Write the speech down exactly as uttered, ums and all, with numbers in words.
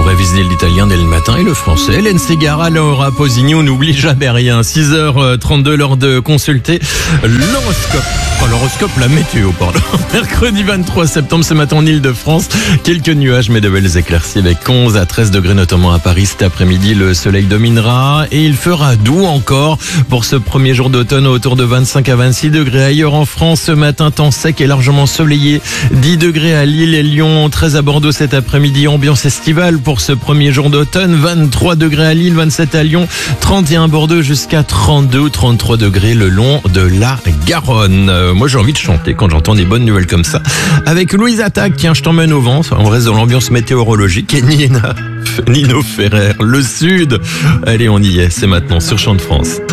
Pour réviser l'italien dès le matin et le français, Hélène Ségara, Laura Pausini, on n'oublie jamais rien. six heures trente-deux, l'heure de consulter l'horoscope. Enfin, l'horoscope, la météo, pardon. Mercredi vingt-trois septembre, ce matin en Ile-de-France, quelques nuages mais de belles éclaircies avec onze à treize degrés, notamment à Paris. Cet après-midi, le soleil dominera et il fera doux encore pour ce premier jour d'automne, autour de vingt-cinq à vingt-six degrés. Ailleurs en France, ce matin, temps sec et largement ensoleillé. dix degrés à Lille et Lyon, treize à Bordeaux cet après-midi. Ambiance estivale pour ce premier jour d'automne. vingt-trois degrés à Lille, vingt-sept à Lyon, trente et un à Bordeaux, jusqu'à trente-deux ou trente-trois degrés le long de la Garonne. Euh, moi, j'ai envie de chanter quand j'entends des bonnes nouvelles comme ça. Avec Louise Attaque, tiens, je t'emmène au vent. On reste dans l'ambiance météorologique. Et Nina, Nino Ferrer, le Sud. Allez, on y est. C'est maintenant sur Chant de France.